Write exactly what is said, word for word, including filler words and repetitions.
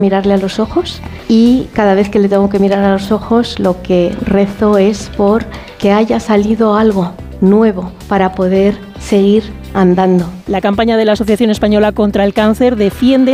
mirarle a los ojos y cada vez que le tengo que mirar a los ojos lo que rezo es por que haya salido algo nuevo para poder seguir andando. La campaña de la Asociación Española contra el Cáncer defiende